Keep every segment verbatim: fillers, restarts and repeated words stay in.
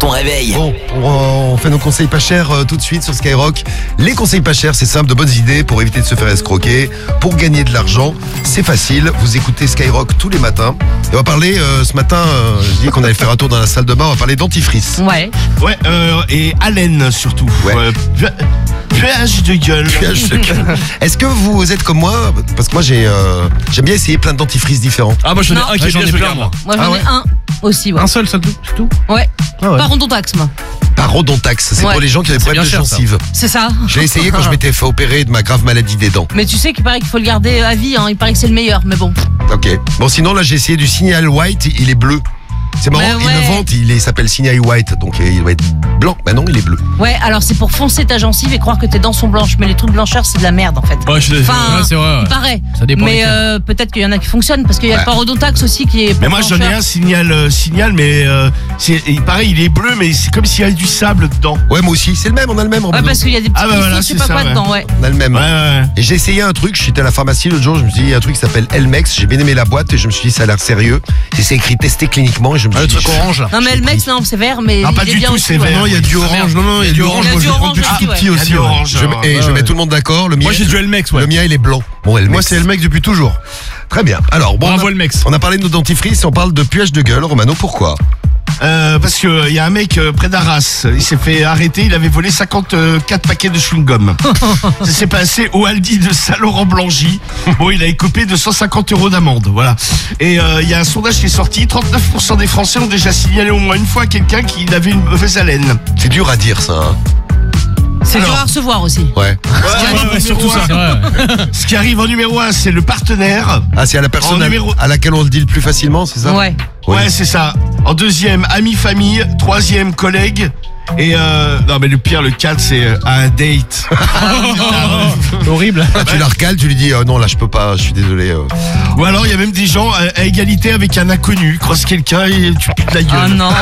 ton réveil. Bon, on fait nos conseils pas chers euh, tout de suite sur Skyrock. Les conseils pas chers, c'est simple, de bonnes idées pour éviter de se faire escroquer, pour gagner de l'argent. C'est facile, vous écoutez Skyrock tous les matins. Et on va parler euh, ce matin, euh, je dis qu'on allait faire un tour dans la salle de bain, on va parler dentifrice. Ouais. Ouais, euh, et haleine surtout. Ouais. Euh, pu- puage de gueule. Puage de gueule. Est-ce que vous êtes comme moi? Parce que moi j'ai euh, j'aime bien essayer plein de dentifrices différents. Ah, moi j'en ai Non. un qui Ouais, est j'en bien ai celui-là, moi. Moi j'en Ah ouais. ai un aussi, ouais. Un seul, ça tout, c'est tout. Ouais. Ah ouais. Parodontaxe, moi. Parodontaxe, c'est Ouais. pour les gens qui ont des C'est problèmes de bien cher, ça. gencives. C'est ça. J'ai essayé quand je m'étais fait opérer de ma grave maladie des dents. Mais tu sais qu'il paraît qu'il faut le garder à vie, hein. Il paraît que c'est le meilleur, mais bon. Ok. Bon, sinon là j'ai essayé du Signal White, il est bleu. C'est marrant, Ouais, il ouais. le vante, il est- il s'appelle Signal White, donc euh, il doit être blanc. Bah non, il est bleu. Ouais, alors c'est pour foncer ta gencive et croire que tes dents sont blanches, mais les trucs blancheurs c'est de la merde en fait. Ouais, je suis désolé. Enfin, Ouais, c'est vrai. il ouais. paraît. Ça dépend Mais lesquels. euh, peut-être qu'il y en a qui fonctionnent parce qu'il y a Ouais. le parodontaxe aussi qui est. Mais moi j'en ai blancheur. un signal, euh, signal, mais euh, c'est, il paraît il est bleu, mais c'est comme s'il y avait du sable dedans. Ouais, moi aussi, c'est le même, on a le même. Ouais, Romano. parce qu'il y a des petits Ah bah cristaux, voilà, je sais c'est pas ça, quoi ouais. dedans, ouais. On a le même. Ouais, ouais. Et j'ai essayé un truc, j'étais à la pharmacie l'autre jour, je me suis dit, il y a un truc qui s'appelle Elmex, j'ai bien aimé la boîte et je me suis dit, ça a l'air sérieux. Et c'est écrit testé cliniquement et je me Ah, suis le dit. truc orange là. Non mais le mec non c'est vert mais Non, il pas est du bien tout, aussi, c'est ouais. vert. Non, il y a du orange. Non, non, il y a du orange. Il y a Moi, du je vais prendre orange du aussi, tout ouais. petit Il y a aussi. du ouais. orange. Je, genre, et ouais, je ouais. mets tout le monde d'accord, le mien. Moi j'ai du Elmex, ouais. Le mien il est blanc. Bon, Elmex. Moi c'est Elmex depuis toujours. Très bien. Alors, bon, Bravo on a, Elmex. on a parlé de nos dentifrices et on parle de puage de gueule. Romano, pourquoi? Euh, parce que il y a un mec euh, près d'Arras, il s'est fait arrêter, il avait volé cinquante-quatre paquets de chewing-gum. Ça s'est passé au Aldi de Saint-Laurent-Blangy. Bon, il a écopé de cent cinquante euros d'amende, voilà. Et euh, il y a un sondage qui est sorti, trente-neuf pour cent des Français ont déjà signalé au moins une fois à quelqu'un qui avait une mauvaise haleine. C'est dur à dire ça. Hein. C'est dur Alors. à recevoir aussi. Ouais. Ouais, ouais, surtout ça. Ce qui arrive en numéro un, c'est le partenaire. Ah, c'est à la personne En à, numéro- à laquelle on le dit le plus facilement, c'est ça? Ouais. Oui. Ouais, c'est ça. En deuxième, ami, famille. Troisième, collègue. Et euh, non, mais le pire, le quatre, c'est euh, un date. Horrible. Ah, tu la recales, tu lui dis euh, non là je peux pas, je suis désolé. euh. Ou alors, il y a même des gens à, à égalité avec un inconnu. Croise quelqu'un et tu putes la gueule. Ah non.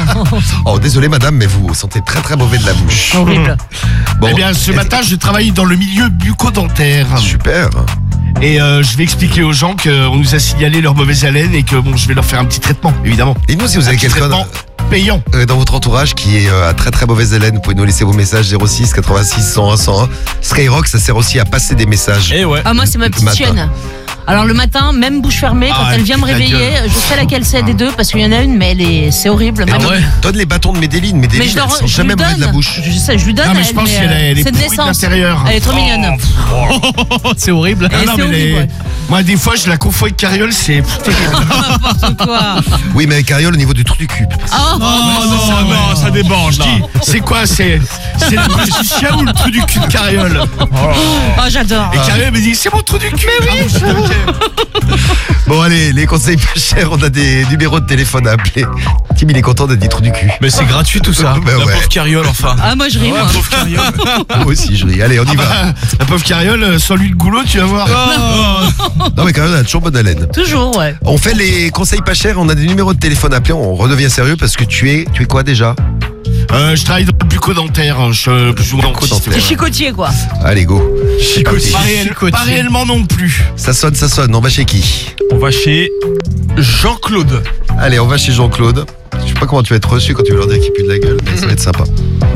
Oh désolé madame, mais vous vous sentez très très mauvais de la bouche. Horrible. Bon, Eh bien, ce et- matin, je travaille dans le milieu bucco-dentaire. Super. Et euh, je vais expliquer aux gens qu'on nous a signalé leur mauvaise haleine et que bon, je vais leur faire un petit traitement, évidemment. Dites-nous si vous Un avez petit quelqu'un traitement payant. euh, dans votre entourage qui est euh, à très très mauvaise haleine. Vous pouvez nous laisser vos messages zéro six quatre-vingt-six cent un cent un. Skyrock, ça sert aussi à passer des messages. Et ouais. Ah moi c'est ma petite Matin. chienne. Alors le matin, même bouche fermée, quand Ah, elle vient me pute la réveiller, gueule. je sais laquelle c'est des deux parce qu'il y en a une, mais elle est, c'est horrible. Et Même- donne, ouais. donne les bâtons de Médéline. Mais Médéline, je, elle leur, sent je lui jamais mauvais donne. de la bouche. Je sais, je lui donne. Non, mais je elle, pense qu'elle est, elle est c'est de pourrie de naissance. l'intérieur. Elle est trop mignonne. Oh, c'est horrible. Et Ah non, c'est mais horrible, les- ouais. Moi, des fois, je la confonds avec Carriole, c'est. N'importe quoi. Oui, mais avec Ariol au niveau du trou du cul. Oh, Oh non, non, ça débranche là. C'est quoi? C'est c'est le trou du chien ou le trou du cul de Carriole? oh, j'adore. Et Carriole me dit c'est mon trou du cul. Mais oui. Bon, allez, les conseils pas chers, on a des numéros de téléphone à appeler. Tim, il est content d'être dit trou du cul. Mais c'est gratuit tout ça. Bah La ouais. pauvre carriole enfin. Ah moi je ris Ouais, moi. pauvre carriole. Moi aussi, je ris. Allez, on y va. Bah, la pauvre Carriole, euh, sans lui le goulot, tu vas voir. Non, mais quand même, on a toujours bonne haleine. Toujours ouais. On fait les conseils pas chers, on a des numéros de téléphone à appeler, on redevient sérieux parce que tu es, tu es quoi déjà? Euh, je travaille dans le bucco-dentaire. Je je joue Bucco-dentaire. C'est chicotier quoi. Allez, go. Chicotier. Pas, réel- pas réellement non plus. Ça sonne, ça sonne. On va chez qui? On va chez Jean-Claude. Allez, on va chez Jean-Claude. Je sais pas comment tu vas être reçu quand tu vas leur dire qu'il pue de la gueule, mais ça va être sympa.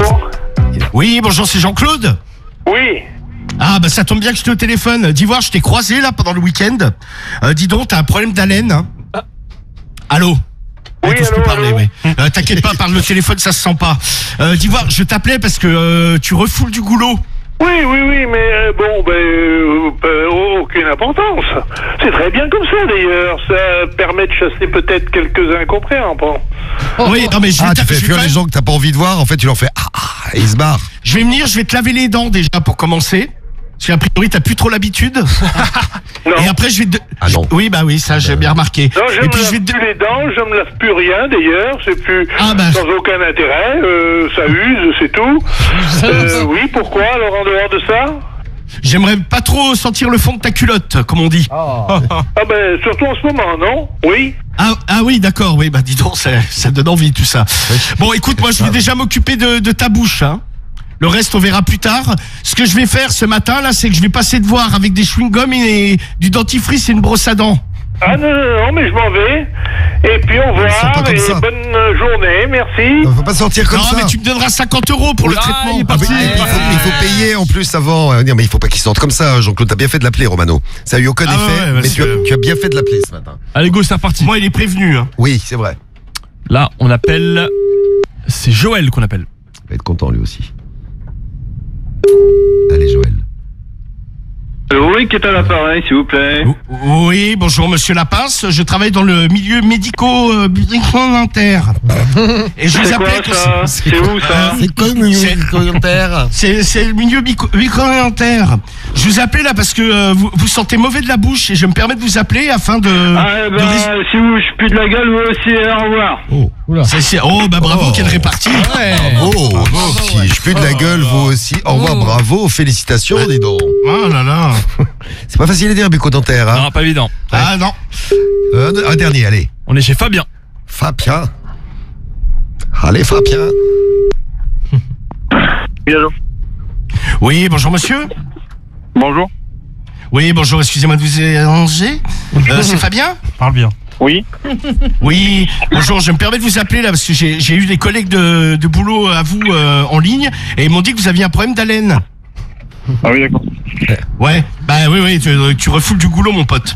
Oui, bonjour, c'est Jean-Claude. Oui, Ah, bah ça tombe bien que je t'ai au téléphone. Dis voir, je t'ai croisé là pendant le week-end. Euh, dis donc, t'as un problème d'haleine, hein? Allô? Oui, Ouais, t'oses allô, plus parler, allô. ouais. Euh, T'inquiète pas, parle le téléphone, ça se sent pas. Euh, dis voir, je t'appelais parce que euh, tu refoules du goulot. oui, oui, oui, mais euh, bon, ben, euh, euh, aucune importance. C'est très bien comme ça, d'ailleurs. Ça permet de chasser peut-être quelques incompréhensions. Oui, non mais je vais, Ah, t'a- tu fais je vais fuir quand les même- gens que t'as pas envie de voir, en fait, tu leur fais ah, ah, et ils se barrent. je vais venir, je vais te laver les dents déjà pour commencer. Parce qu'a priori, t'as plus trop l'habitude. Non, Et après, je vais te... Ah non. Oui, bah oui, ça, j'ai bien remarqué. non, je Et me puis, je lave vais te... plus les dents, je me lave plus rien, d'ailleurs. C'est plus Ah, bah. sans aucun intérêt. euh, ça use, c'est tout. Euh, oui, pourquoi, alors, en dehors de ça? J'aimerais pas trop sentir le fond de ta culotte, comme on dit. Ah ben, surtout en ce moment, non? Oui. Ah, ah oui, d'accord, oui, bah dis donc, ça, ça donne envie tout ça. Bon, écoute, moi je vais déjà m'occuper de, de ta bouche, hein. Le reste, on verra plus tard. Ce que je vais faire ce matin, là, c'est que je vais passer te voir avec des chewing-gums et du dentifrice et une brosse à dents. Ah non, non, non, mais je m'en vais. Et puis au Ils sont pas revoir comme et ça. bonne journée, merci. Non, faut pas sortir comme Non, ça. mais tu me donneras cinquante euros pour le Ah, traitement. il est Ah, mais- parti. et puis, il, faut, il faut payer en plus avant. Euh, Non, mais il faut pas qu'ils sortent comme ça, Jean-Claude. T'as bien fait de l'appeler, Romano. Ça a eu aucun Ah effet, ouais, ouais, mais tu as, monsieur. tu as bien fait de l'appeler ce matin. Allez, go, c'est reparti. Moi, il est prévenu. Hein. Oui, c'est vrai. Là, on appelle. C'est Joël qu'on appelle. Il va être content lui aussi. Allez, Joël. Oui, qui est à l'appareil, s'il vous plaît? Oui, bonjour Monsieur Lapince. Je travaille dans le milieu médico-dentaire. Et je vous C'est quoi appelais. ça? C'est où ça? C'est quoi le milieu C'est- communautaire? C'est c'est le milieu médico-dentaire. Je vous appelais là parce que euh, vous, vous sentez mauvais de la bouche et je me permets de vous appeler afin de. Ah, de bah, rés- si vous, je pue de la gueule, vous aussi, au revoir. C'est- c'est- Oh, bah bravo, Oh. quelle répartie. Bravo, si je pue de la gueule, vous aussi. Au revoir, bravo, félicitations, dis donc. Oh là là. C'est pas facile à dire, bucco-dentaire, hein. Non, pas évident. Ah non. Euh, un dernier, allez. On est chez Fabien. Fabien. Allez, Fabien. Oui, allô? Oui, bonjour monsieur. Bonjour. Oui, bonjour, excusez-moi de vous déranger. Euh, c'est Fabien? Parle bien. Oui. Oui, bonjour, je me permets de vous appeler là parce que j'ai j'ai eu des collègues de, de boulot à vous euh, en ligne et ils m'ont dit que vous aviez un problème d'haleine. Ah oui, d'accord. Ouais, bah oui, oui, tu, tu refoules du goulot, mon pote.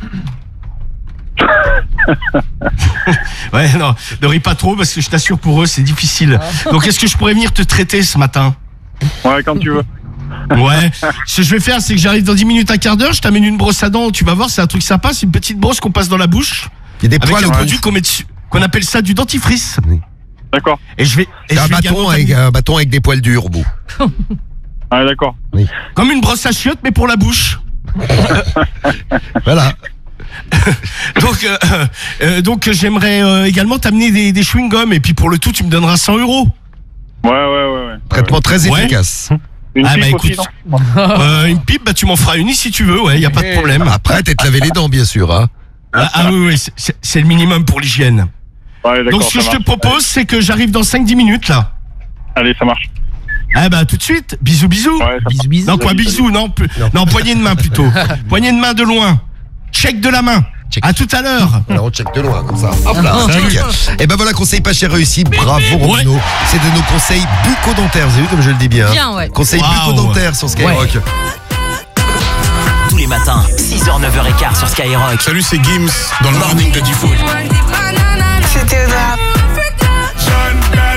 Ouais, non, ne ris pas trop parce que je t'assure pour eux, c'est difficile. Donc, est-ce que je pourrais venir te traiter ce matin? Ouais, quand tu veux. Ouais, ce que je vais faire, c'est que j'arrive dans dix minutes, un quart d'heure, je t'amène une brosse à dents, tu vas voir, c'est un truc sympa, c'est une petite brosse qu'on passe dans la bouche Il y a des avec poils un au bout. produit qu'on met dessus, qu'on appelle ça du dentifrice. D'accord. Et je vais, et C'est je un vais bâton également avec, t'amener- un bâton avec des poils durs au bout. Ah, d'accord. comme une brosse à chiottes, mais pour la bouche. Voilà. Donc, euh, euh, donc j'aimerais euh, également t'amener des, des chewing-gums et puis pour le tout, tu me donneras cent euros. Ouais, ouais, ouais, ouais. Traitement très Ouais. efficace. Une Ah, pipe bah, aussi, écoute. non? Euh, une pipe, bah tu m'en feras une si tu veux, ouais, y a pas de problème. Après, t'être lavé les dents, bien sûr. Hein. Ah, ah oui, oui, c'est- c'est c'est le minimum pour l'hygiène. Ouais, d'accord. Donc ce que ça je te marche. propose, c'est que j'arrive dans cinq dix minutes là. Allez, ça marche. Ah bah tout de suite, bisous bisous. Ouais, ça marche. Non quoi, bisous, non, plus- non, poignée de main plutôt. Poignée de main de loin. Check de la main. Check. À tout à l'heure. Alors on check de loin, comme ça. Hop là, check. Et ben voilà, conseil pas cher réussi. Bravo, Romano. C'est de nos conseils bucco-dentaires. Vous avez vu comme je le dis bien? Bien, ouais. Conseils Waouh. bucco-dentaires sur Skyrock. Tous les matins, six heures neuf heures quinze sur Skyrock. Salut, c'est Gims dans le morning de Diffoul. C'était rap.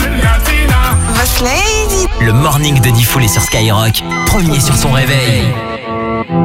Boss Lady. Le morning de Diffoul est sur Skyrock. Premier sur son réveil.